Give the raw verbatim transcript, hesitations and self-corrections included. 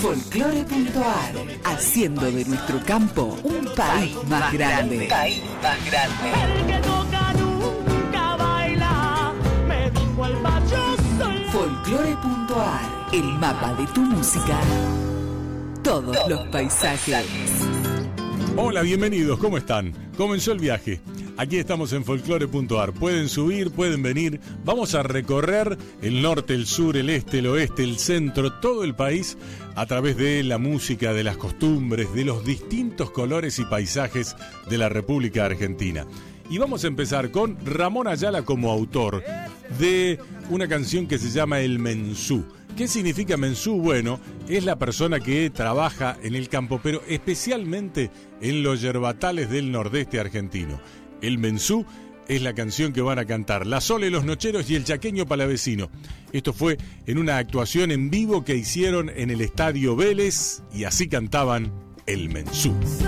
Folclore punto ar, haciendo de nuestro campo un país más grande. País más grande. El que toca nunca baila, me dijo el macho sola. Folclore punto ar, el mapa de tu música. Todos los paisajes. Hola, bienvenidos, ¿cómo están? Comenzó el viaje. Aquí estamos en Folclore punto ar. Pueden subir, pueden venir. Vamos a recorrer el norte, el sur, el este, el oeste, el centro, todo el país a través de la música, de las costumbres, de los distintos colores y paisajes de la República Argentina. Y vamos a empezar con Ramón Ayala como autor de una canción que se llama El Mensú. ¿Qué significa mensú? Bueno, es la persona que trabaja en el campo, pero especialmente en los yerbatales del nordeste argentino. El Mensú es la canción que van a cantar La Sole, Los Nocheros y el Chaqueño Palavecino. Esto fue en una actuación en vivo que hicieron en el Estadio Vélez y así cantaban El Mensú.